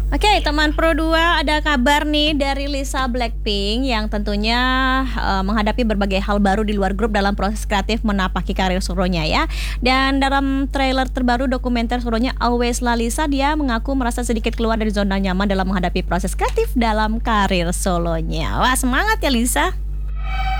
Oke, teman Pro 2, ada kabar nih dari Lisa Blackpink yang tentunya menghadapi berbagai hal baru di luar grup dalam proses kreatif menapaki karir solonya ya. Dan dalam trailer terbaru dokumenter solonya Always La Lisa, dia mengaku merasa sedikit keluar dari zona nyaman dalam menghadapi proses kreatif dalam karir solonya. Wah, semangat ya Lisa.